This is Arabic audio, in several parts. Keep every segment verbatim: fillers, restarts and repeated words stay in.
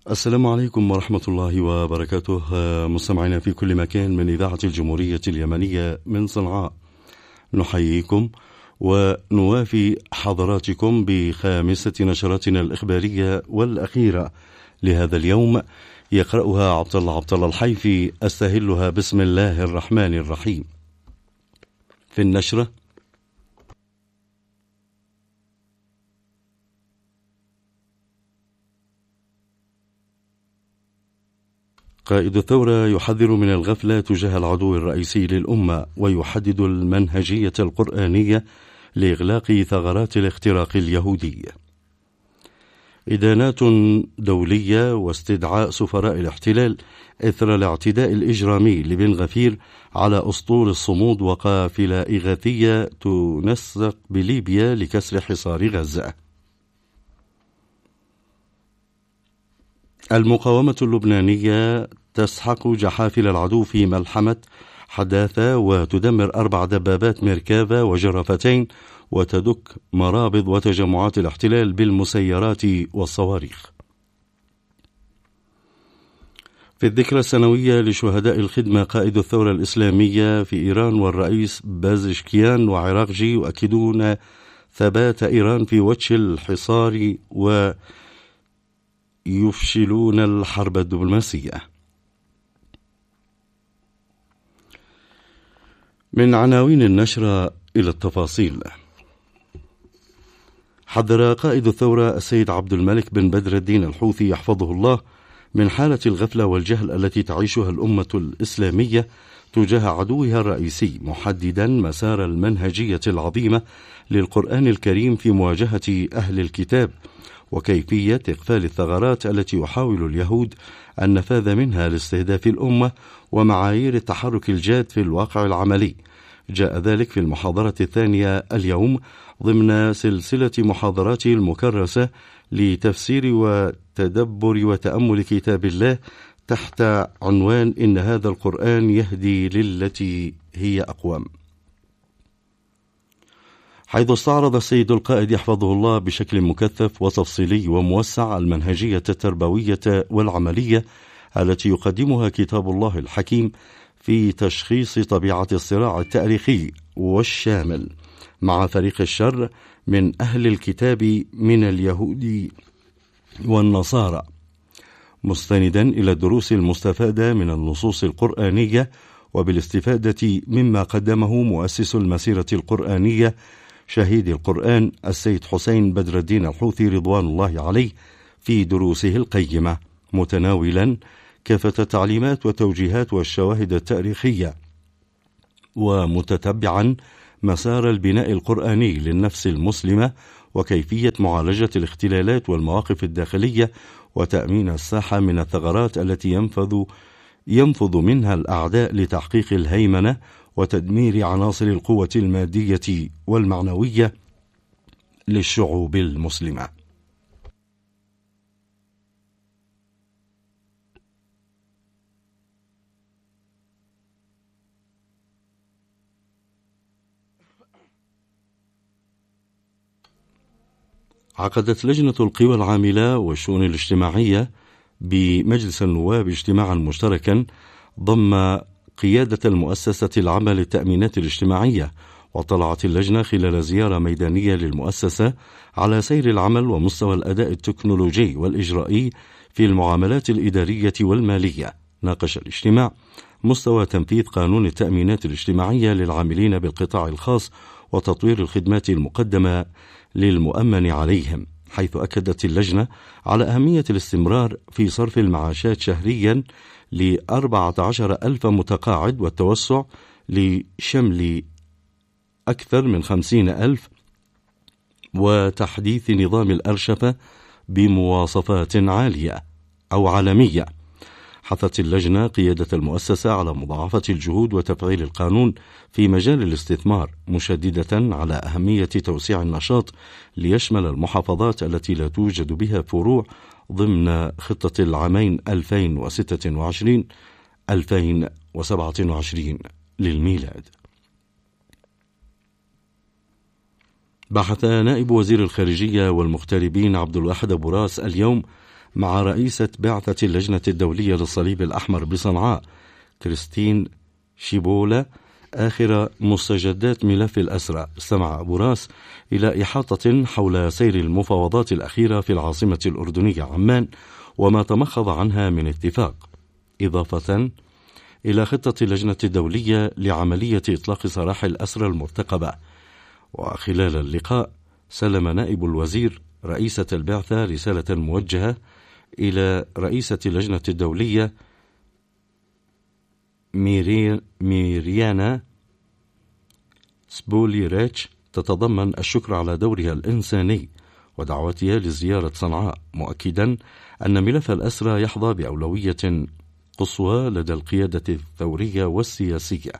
السلام عليكم ورحمة الله وبركاته، مستمعينا في كل مكان من إذاعة الجمهورية اليمنية من صنعاء، نحييكم ونوافي حضراتكم بخامسة نشراتنا الإخبارية والأخيرة لهذا اليوم، يقرأها عبد الله عبد الله الحيفي، أستهلها بسم الله الرحمن الرحيم. في النشرة: قائد الثورة يحذر من الغفلة تجاه العدو الرئيسي للأمة، ويحدد المنهجية القرآنية لإغلاق ثغرات الاختراق اليهودي. إدانات دولية واستدعاء سفراء الاحتلال إثر الاعتداء الإجرامي لبن غفير على أسطول الصمود وقافلة إغاثية تنسق بليبيا لكسر حصار غزة. المقاومة اللبنانية تسحق جحافل العدو في ملحمة حداثة وتدمر أربع دبابات ميركافا وجرافتين، وتدك مرابض وتجمعات الاحتلال بالمسيرات والصواريخ. في الذكرى السنوية لشهداء الخدمة، قائد الثورة الإسلامية في إيران والرئيس بازشكيان وعراقجي يؤكدون ثبات إيران في وجه الحصار ويفشلون الحرب الدبلوماسية. من عناوين النشرة إلى التفاصيل: حذر قائد الثورة السيد عبد الملك بن بدر الدين الحوثي يحفظه الله من حالة الغفلة والجهل التي تعيشها الأمة الإسلامية تجاه عدوها الرئيسي، محددا مسار المنهجية العظيمة للقرآن الكريم في مواجهة أهل الكتاب، وكيفية إقفال الثغرات التي يحاول اليهود النفاذ منها لاستهداف الأمة، ومعايير التحرك الجاد في الواقع العملي. جاء ذلك في المحاضرة الثانية اليوم ضمن سلسلة محاضراته المكرسة لتفسير وتدبر وتأمل كتاب الله تحت عنوان إن هذا القرآن يهدي للتي هي أقوم، حيث استعرض السيد القائد يحفظه الله بشكل مكثف وتفصيلي وموسع المنهجية التربوية والعملية التي يقدمها كتاب الله الحكيم في تشخيص طبيعة الصراع التاريخي والشامل مع فريق الشر من أهل الكتاب من اليهود والنصارى، مستندا إلى الدروس المستفادة من النصوص القرآنية، وبالاستفادة مما قدمه مؤسس المسيرة القرآنية شهيد القرآن السيد حسين بدر الدين الحوثي رضوان الله عليه في دروسه القيمة، متناولا كافة التعليمات والتوجيهات والشواهد التاريخية، ومتتبعا مسار البناء القرآني للنفس المسلمة، وكيفية معالجة الاختلالات والمواقف الداخلية، وتأمين الساحة من الثغرات التي ينفذ ينفذ منها الأعداء لتحقيق الهيمنة وتدمير عناصر القوة المادية والمعنوية للشعوب المسلمة. عقدت لجنة القوى العاملة والشؤون الاجتماعية بمجلس النواب اجتماعا مشتركا ضم قيادة المؤسسة العامة للتأمينات الاجتماعية، وطلعت اللجنة خلال زيارة ميدانية للمؤسسة على سير العمل ومستوى الأداء التكنولوجي والإجرائي في المعاملات الإدارية والمالية. ناقش الاجتماع مستوى تنفيذ قانون التأمينات الاجتماعية للعاملين بالقطاع الخاص وتطوير الخدمات المقدمة للمؤمن عليهم، حيث أكدت اللجنة على أهمية الاستمرار في صرف المعاشات شهريا لأربعة عشر ألف متقاعد، والتوسع لشمل أكثر من خمسين ألف، وتحديث نظام الأرشفة بمواصفات عالية أو عالمية. حثت اللجنة قيادة المؤسسة على مضاعفة الجهود وتفعيل القانون في مجال الاستثمار، مشددة على أهمية توسيع النشاط ليشمل المحافظات التي لا توجد بها فروع ضمن خطة العامين ألفين وستة وعشرين ألفين وسبعة وعشرين للميلاد. بحث نائب وزير الخارجية والمغتربين عبد الواحد أبو راس اليوم مع رئيسة بعثة اللجنة الدولية للصليب الأحمر بصنعاء كريستين شيبولا آخر مستجدات ملف الأسرى. استمع أبو راس إلى إحاطة حول سير المفاوضات الأخيرة في العاصمة الأردنية عمان وما تمخض عنها من اتفاق، إضافة إلى خطة اللجنة الدولية لعملية إطلاق سراح الأسرى المرتقبة. وخلال اللقاء سلم نائب الوزير رئيسة البعثة رسالة موجهة إلى رئيسة اللجنة الدولية ميري... ميريانا سبولي ريتش تتضمن الشكر على دورها الإنساني ودعوتها لزيارة صنعاء، مؤكدا أن ملف الأسرى يحظى بأولوية قصوى لدى القيادة الثورية والسياسية،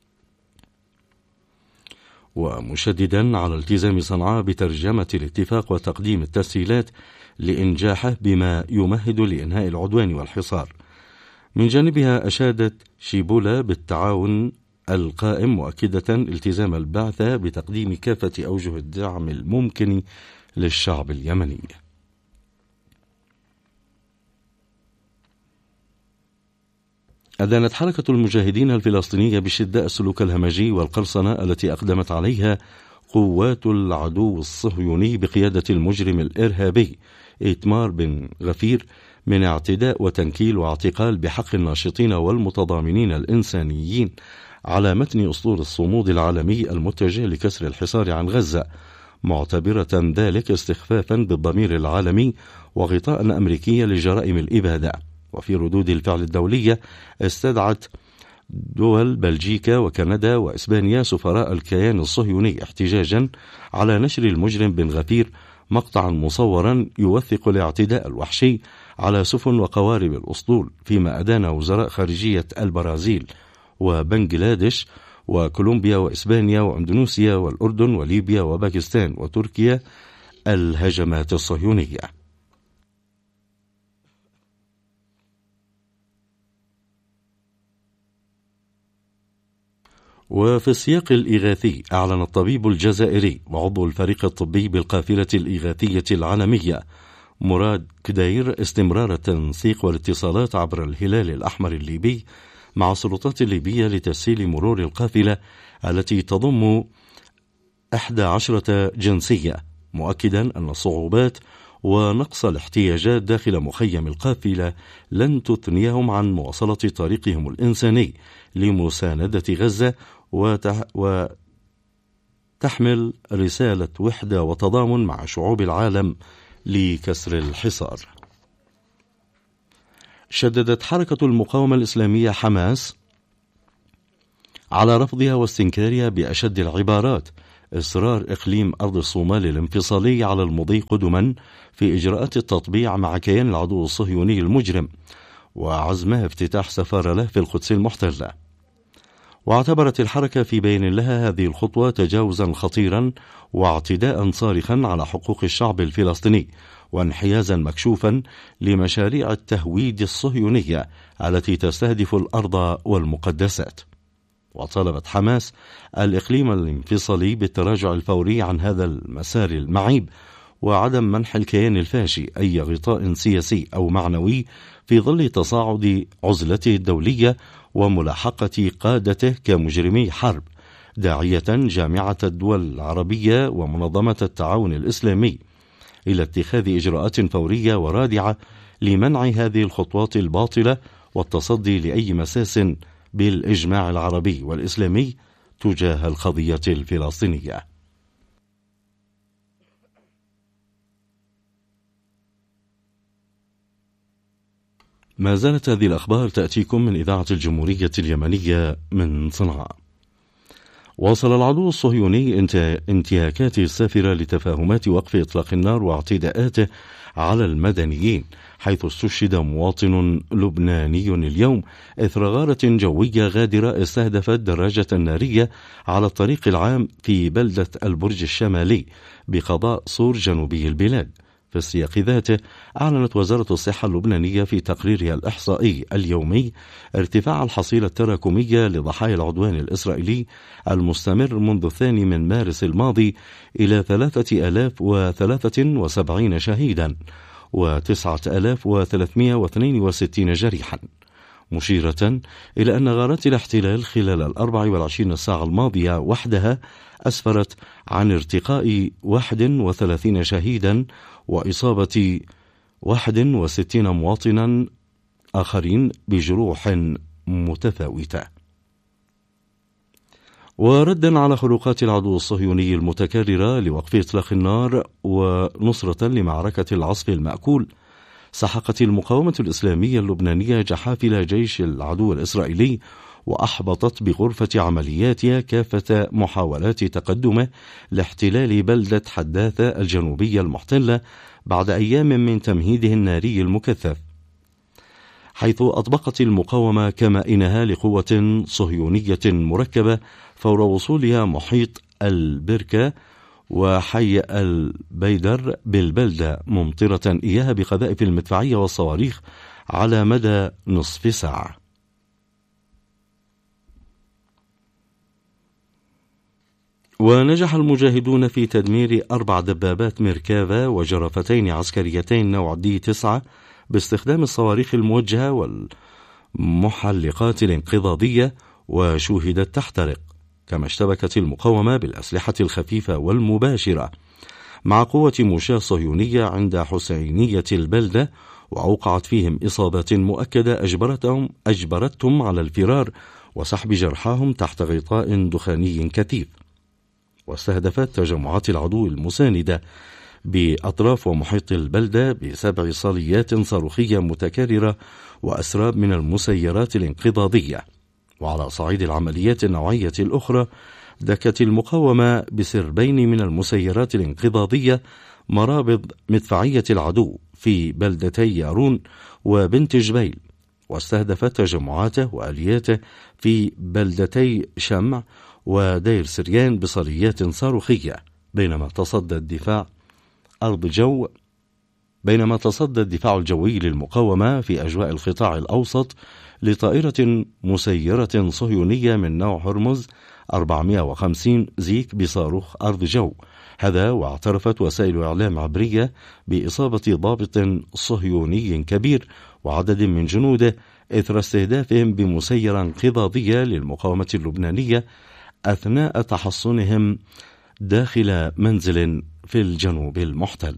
ومشددا على التزام صنعاء بترجمة الاتفاق وتقديم التسهيلات لإنجاحه بما يمهد لإنهاء العدوان والحصار. من جانبها أشادت شيبولا بالتعاون القائم، مؤكدة التزام البعثة بتقديم كافة أوجه الدعم الممكن للشعب اليمني. أدانت حركة المجاهدين الفلسطينية بشدة السلوك الهمجي والقرصنة التي أقدمت عليها قوات العدو الصهيوني بقيادة المجرم الإرهابي إيتمار بن غفير من اعتداء وتنكيل واعتقال بحق الناشطين والمتضامنين الإنسانيين على متن أسطول الصمود العالمي المتجه لكسر الحصار عن غزة، معتبرة ذلك استخفافا بالضمير العالمي وغطاء أمريكيا لجرائم الإبادة. وفي ردود الفعل الدولية استدعت دول بلجيكا وكندا وإسبانيا سفراء الكيان الصهيوني احتجاجا على نشر المجرم بن غفير مقطعا مصورا يوثق الاعتداء الوحشي على سفن وقوارب الأسطول، فيما أدان وزراء خارجية البرازيل وبنغلاديش وكولومبيا وإسبانيا وأندونيسيا والأردن وليبيا وباكستان وتركيا الهجمات الصهيونية. وفي السياق الإغاثي، أعلن الطبيب الجزائري وعضو الفريق الطبي بالقافلة الإغاثية العالمية مراد كدير استمرار التنسيق والاتصالات عبر الهلال الأحمر الليبي مع السلطات الليبية لتسهيل مرور القافلة التي تضم إحدى عشرة جنسية، مؤكدا أن الصعوبات ونقص الاحتياجات داخل مخيم القافلة لن تثنيهم عن مواصلة طريقهم الإنساني لمساندة غزة، وتح وتحمل رسالة وحدة وتضامن مع شعوب العالم لكسر الحصار. شددت حركة المقاومة الإسلامية حماس على رفضها واستنكارها بأشد العبارات إصرار إقليم أرض الصومال الانفصالي على المضي قدما في إجراءات التطبيع مع كيان العدو الصهيوني المجرم، وعزمها افتتاح سفارة له في القدس المحتلة. واعتبرت الحركة في بيان لها هذه الخطوة تجاوزا خطيرا واعتداء صارخا على حقوق الشعب الفلسطيني وانحيازا مكشوفا لمشاريع التهويد الصهيونية التي تستهدف الأرض والمقدسات. وطالبت حماس الإقليم الانفصالي بالتراجع الفوري عن هذا المسار المعيب وعدم منح الكيان الفاشي أي غطاء سياسي أو معنوي في ظل تصاعد عزلته الدولية وملاحقة قادته كمجرمي حرب، داعية جامعة الدول العربية ومنظمة التعاون الإسلامي إلى اتخاذ إجراءات فورية ورادعة لمنع هذه الخطوات الباطلة والتصدي لأي مساس بالإجماع العربي والإسلامي تجاه القضية الفلسطينية. ما زالت هذه الأخبار تأتيكم من إذاعة الجمهورية اليمنية من صنعاء. واصل العدو الصهيوني انتهاكاته السافرة لتفاهمات وقف إطلاق النار واعتداءاته على المدنيين، حيث استشهد مواطن لبناني اليوم إثر غارة جوية غادرة استهدفت دراجة نارية على الطريق العام في بلدة البرج الشمالي بقضاء صور جنوبي البلاد. في السياق ذاته، أعلنت وزارة الصحة اللبنانية في تقريرها الإحصائي اليومي ارتفاع الحصيلة التراكمية لضحايا العدوان الإسرائيلي المستمر منذ الثاني من مارس الماضي إلى ثلاثة آلاف وثلاثة وسبعين شهيدا، وتسعة آلاف وثلاثمائة واثنين وستين جريحا، مشيرة إلى أن غارات الاحتلال خلال الأربع والعشرين ساعة الماضية وحدها أسفرت عن ارتقاء واحد وثلاثين شهيدا وإصابة واحد وستين مواطنا آخرين بجروح متفاوتة. وردا على خروقات العدو الصهيوني المتكررة لوقف إطلاق النار ونصرة لمعركة العصف المأكول، سحقت المقاومة الإسلامية اللبنانية جحافل جيش العدو الإسرائيلي وأحبطت بغرفة عملياتها كافة محاولات تقدمه لاحتلال بلدة حداثة الجنوبية المحتلة بعد أيام من تمهيده الناري المكثف، حيث أطبقت المقاومة كمائنها لقوة صهيونية مركبة فور وصولها محيط البركة وحي البيدر بالبلدة، ممطرة إياها بقذائف المدفعية والصواريخ على مدى نصف ساعة. ونجح المجاهدون في تدمير أربع دبابات ميركافا وجرفتين عسكريتين نوع دي تسعة باستخدام الصواريخ الموجهة والمحلقات الانقضاضية، وشوهدت تحترق. كما اشتبكت المقاومة بالأسلحة الخفيفة والمباشرة مع قوة مشاة صهيونية عند حسينية البلدة، وأوقعت فيهم إصابات مؤكدة أجبرتهم, أجبرتهم على الفرار وسحب جرحاهم تحت غطاء دخاني كثيف. واستهدفت تجمعات العدو المساندة بأطراف ومحيط البلدة بسبع صاليات صاروخية متكررة وأسراب من المسيرات الانقضاضية. وعلى صعيد العمليات النوعية الأخرى، دكت المقاومة بسربين من المسيرات الانقضاضية مرابض مدفعية العدو في بلدتي يارون وبنت جبيل، واستهدفت تجمعاته وآلياته في بلدتي شمع ودير سريان بصليات صاروخية، بينما تصدى الدفاع أرض جو بينما تصدى الدفاع الجوي للمقاومة في أجواء القطاع الأوسط لطائرة مسيرة صهيونية من نوع هرمز أربعمائة وخمسين زيك بصاروخ أرض جو. هذا واعترفت وسائل إعلام عبرية بإصابة ضابط صهيوني كبير وعدد من جنوده إثر استهدافهم بمسيرة انقضاضية للمقاومة اللبنانية أثناء تحصنهم داخل منزل في الجنوب المحتل.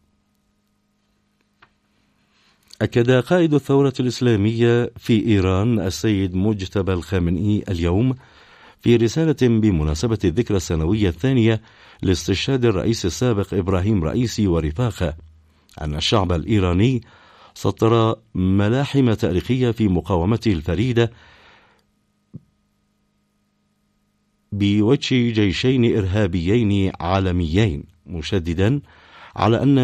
أكد قائد الثورة الإسلامية في إيران السيد مجتبى الخامنئي اليوم في رسالة بمناسبة الذكرى السنوية الثانية لاستشهاد الرئيس السابق إبراهيم رئيسي ورفاقه أن الشعب الإيراني سطر ملاحم تاريخية في مقاومته الفريدة بوجه جيشين إرهابيين عالميين، مشددا على أن